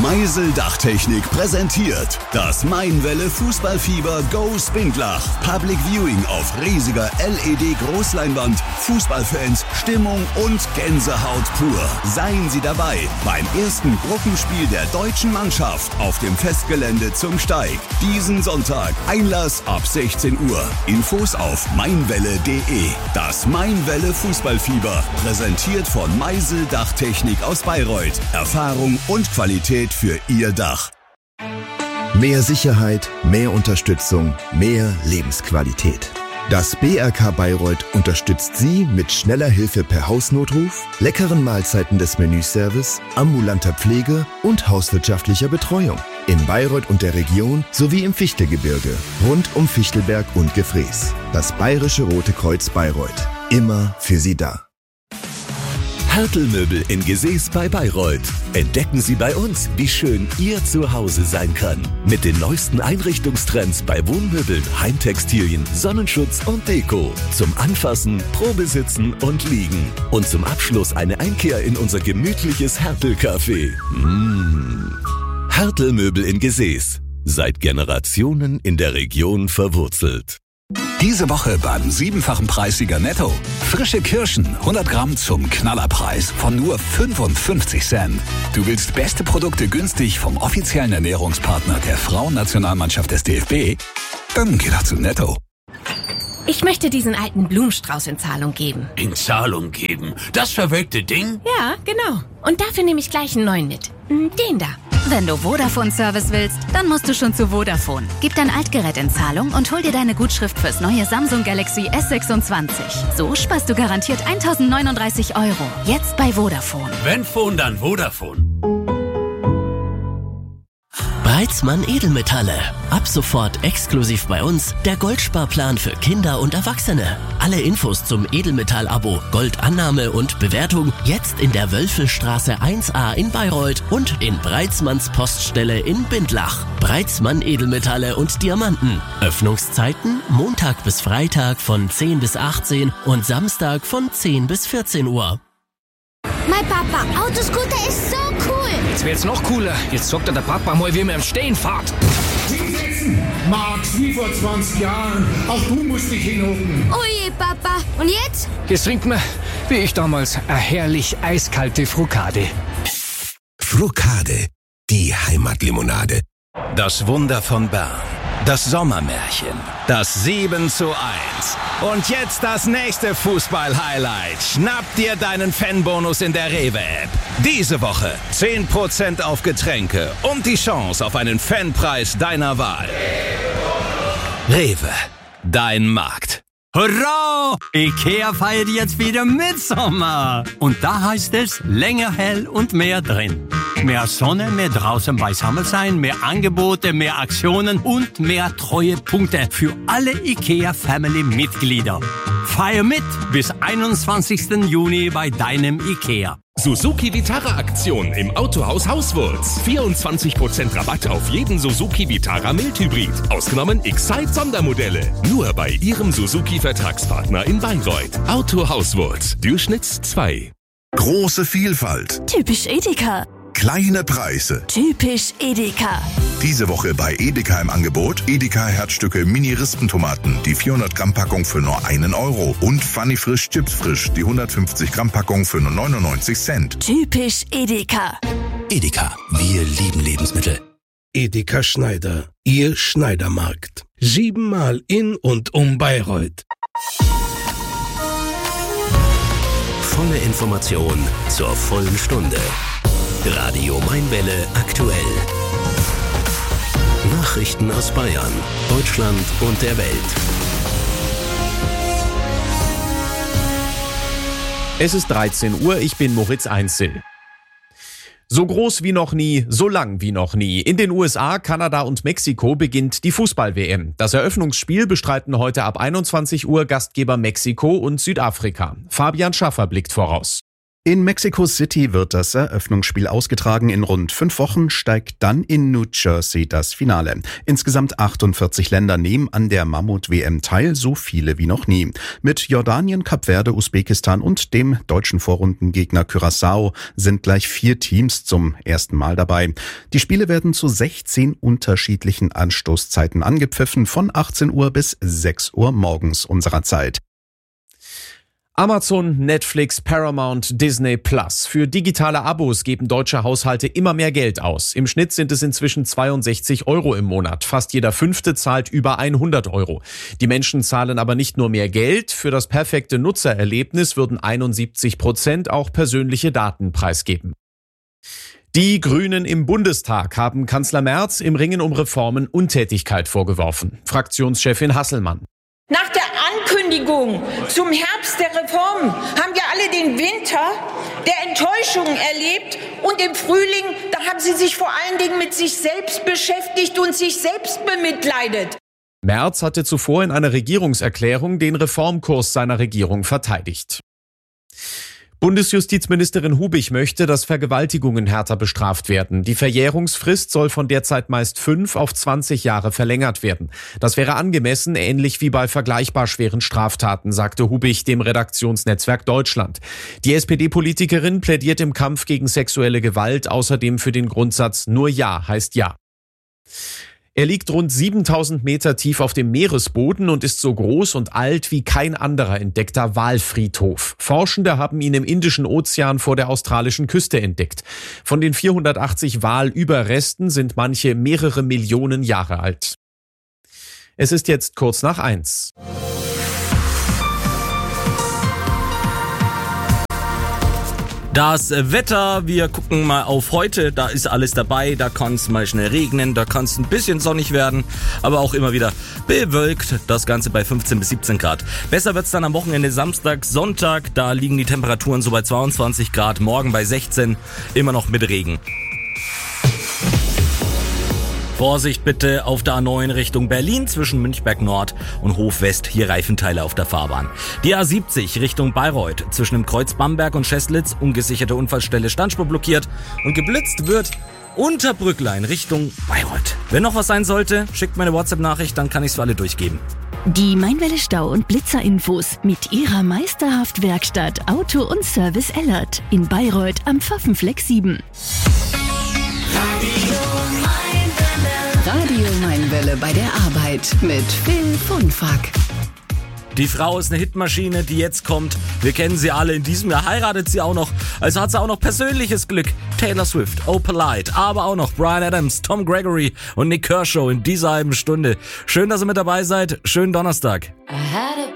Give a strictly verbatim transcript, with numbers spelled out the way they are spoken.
Meisel Dachtechnik präsentiert das Mainwelle Fußballfieber Go Spindlach. Public Viewing auf riesiger L E D-Großleinwand. Fußballfans, Stimmung und Gänsehaut pur. Seien Sie dabei beim ersten Gruppenspiel der deutschen Mannschaft auf dem Festgelände zum Steig. Diesen Sonntag. Einlass ab sechzehn Uhr. Infos auf mainwelle punkt de. Das Mainwelle Fußballfieber präsentiert von Meisel Dachtechnik aus Bayreuth. Erfahrung und Qualität für Ihr Dach. Mehr Sicherheit, mehr Unterstützung, mehr Lebensqualität. Das B R K Bayreuth unterstützt Sie mit schneller Hilfe per Hausnotruf, leckeren Mahlzeiten des Menüservice, ambulanter Pflege und hauswirtschaftlicher Betreuung. In Bayreuth und der Region sowie im Fichtelgebirge, rund um Fichtelberg und Gefrees. Das Bayerische Rote Kreuz Bayreuth. Immer für Sie da. Hertel-Möbel in Gesäß bei Bayreuth. Entdecken Sie bei uns, wie schön Ihr Zuhause sein kann. Mit den neuesten Einrichtungstrends bei Wohnmöbeln, Heimtextilien, Sonnenschutz und Deko. Zum Anfassen, Probesitzen und Liegen. Und zum Abschluss eine Einkehr in unser gemütliches Hertel-Café. Mmh. Hertel-Möbel in Gesäß. Seit Generationen in der Region verwurzelt. Diese Woche beim siebenfachen Preissieger Netto. Frische Kirschen, hundert Gramm zum Knallerpreis von nur fünfundfünfzig Cent. Du willst beste Produkte günstig vom offiziellen Ernährungspartner der Frauennationalmannschaft des D F B? Dann geh doch zu Netto. Ich möchte diesen alten Blumenstrauß in Zahlung geben. In Zahlung geben? Das verwelkte Ding? Ja, genau. Und dafür nehme ich gleich einen neuen mit. Den da. Wenn du Vodafone-Service willst, dann musst du schon zu Vodafone. Gib dein Altgerät in Zahlung und hol dir deine Gutschrift fürs neue Samsung Galaxy S sechsundzwanzig. So sparst du garantiert eintausendneununddreißig Euro. Jetzt bei Vodafone. Wenn Phone, dann Vodafone. Breitzmann Edelmetalle. Ab sofort exklusiv bei uns der Goldsparplan für Kinder und Erwachsene. Alle Infos zum Edelmetall-Abo, Goldannahme und Bewertung jetzt in der Wölfelstraße eins a in Bayreuth und in Breitzmanns Poststelle in Bindlach. Breitzmann Edelmetalle und Diamanten. Öffnungszeiten Montag bis Freitag von zehn bis achtzehn und Samstag von zehn bis vierzehn Uhr. Mein Papa, Autoscooter ist so cool. Jetzt wird's noch cooler. Jetzt zockt der Papa mal, wie man im Stehen fährt. Hinsetzen! Max, wie vor zwanzig Jahren. Auch du musst dich hinhocken. Oh je, Papa. Und jetzt? Jetzt trinkt man, wie ich damals, eine herrlich eiskalte Frukade. Frukade, die Heimatlimonade. Das Wunder von Bern. Das Sommermärchen. Das sieben zu eins. Und jetzt das nächste Fußball-Highlight. Schnapp dir deinen Fanbonus in der Rewe-App. Diese Woche zehn Prozent auf Getränke und die Chance auf einen Fanpreis deiner Wahl. Rewe, dein Markt. Hurra! Ikea feiert jetzt wieder Mitsommer. Und da heißt es länger hell und mehr drin. Mehr Sonne, mehr draußen beisammen sein, mehr Angebote, mehr Aktionen und mehr Treuepunkte für alle Ikea-Family-Mitglieder. Feier mit bis einundzwanzigsten Juni bei deinem Ikea. Suzuki Vitara-Aktion im Autohaus Hauswurz. vierundzwanzig Prozent Rabatt auf jeden Suzuki Vitara Mildhybrid. Ausgenommen Excite-Sondermodelle. Nur bei Ihrem Suzuki-Vertragspartner in Bayreuth. Autohaus Wurz. Durchschnitts zwei. Große Vielfalt. Typisch Edeka. Kleine Preise. Typisch Edeka. Diese Woche bei Edeka im Angebot Edeka Herzstücke Mini-Rispentomaten, die vierhundert Gramm Packung für nur einen Euro und Funny Frisch Chips Frisch, die hundertfünfzig Gramm Packung für nur neunundneunzig Cent. Typisch Edeka. Edeka, wir lieben Lebensmittel. Edeka Schneider, Ihr Schneidermarkt. Siebenmal in und um Bayreuth. Volle Information zur vollen Stunde. Radio Mainwelle aktuell. Nachrichten aus Bayern, Deutschland und der Welt. Es ist dreizehn Uhr, ich bin Moritz Einzel. So groß wie noch nie, so lang wie noch nie. In den U S A, Kanada und Mexiko beginnt die Fußball-W M. Das Eröffnungsspiel bestreiten heute ab einundzwanzig Uhr Gastgeber Mexiko und Südafrika. Fabian Schaffer blickt voraus. In Mexico City wird das Eröffnungsspiel ausgetragen. In rund fünf Wochen steigt dann in New Jersey das Finale. Insgesamt achtundvierzig Länder nehmen an der Mammut-W M teil, so viele wie noch nie. Mit Jordanien, Kap Verde, Usbekistan und dem deutschen Vorrundengegner Curaçao sind gleich vier Teams zum ersten Mal dabei. Die Spiele werden zu sechzehn unterschiedlichen Anstoßzeiten angepfiffen, von achtzehn Uhr bis sechs Uhr morgens unserer Zeit. Amazon, Netflix, Paramount, Disney Plus. Für digitale Abos geben deutsche Haushalte immer mehr Geld aus. Im Schnitt sind es inzwischen zweiundsechzig Euro im Monat. Fast jeder Fünfte zahlt über hundert Euro. Die Menschen zahlen aber nicht nur mehr Geld. Für das perfekte Nutzererlebnis würden einundsiebzig Prozent auch persönliche Daten preisgeben. Die Grünen im Bundestag haben Kanzler Merz im Ringen um Reformen Untätigkeit vorgeworfen. Fraktionschefin Hasselmann. Nach der Ankündigung zum Herbst der Reformen haben wir alle den Winter der Enttäuschungen erlebt und im Frühling, da haben sie sich vor allen Dingen mit sich selbst beschäftigt und sich selbst bemitleidet. Merz hatte zuvor in einer Regierungserklärung den Reformkurs seiner Regierung verteidigt. Bundesjustizministerin Hubig möchte, dass Vergewaltigungen härter bestraft werden. Die Verjährungsfrist soll von derzeit meist fünf auf zwanzig Jahre verlängert werden. Das wäre angemessen, ähnlich wie bei vergleichbar schweren Straftaten, sagte Hubig dem Redaktionsnetzwerk Deutschland. Die S P D-Politikerin plädiert im Kampf gegen sexuelle Gewalt außerdem für den Grundsatz "Nur Ja heißt Ja". Er liegt rund siebentausend Meter tief auf dem Meeresboden und ist so groß und alt wie kein anderer entdeckter Walfriedhof. Forschende haben ihn im Indischen Ozean vor der australischen Küste entdeckt. Von den vierhundertachtzig Walüberresten sind manche mehrere Millionen Jahre alt. Es ist jetzt kurz nach eins. Das Wetter, wir gucken mal auf heute, da ist alles dabei, da kann es mal schnell regnen, da kann es ein bisschen sonnig werden, aber auch immer wieder bewölkt, das Ganze bei fünfzehn bis siebzehn Grad. Besser wird's dann am Wochenende Samstag, Sonntag, da liegen die Temperaturen so bei zweiundzwanzig Grad, morgen bei sechzehn, immer noch mit Regen. Vorsicht bitte auf der A neun Richtung Berlin zwischen Münchberg Nord und Hof West, hier Reifenteile auf der Fahrbahn. Die A siebzig Richtung Bayreuth zwischen dem Kreuz Bamberg und Scheslitz, ungesicherte Unfallstelle, Standspur blockiert und geblitzt wird unter Brücklein Richtung Bayreuth. Wenn noch was sein sollte, schickt mir eine WhatsApp-Nachricht, dann kann ich's für alle durchgeben. Die Mainwelle Stau- und Blitzerinfos mit ihrer meisterhaft Werkstatt Auto und Service Ellert in Bayreuth am Pfaffenfleck sieben. Radio Mainwelle bei der Arbeit mit Phil Funfack. Die Frau ist eine Hitmaschine, die jetzt kommt. Wir kennen sie alle. In diesem Jahr heiratet sie auch noch. Also hat sie auch noch persönliches Glück. Taylor Swift, Oh Polite, aber auch noch Bryan Adams, Tom Gregory und Nick Kershaw in dieser halben Stunde. Schön, dass ihr mit dabei seid. Schönen Donnerstag.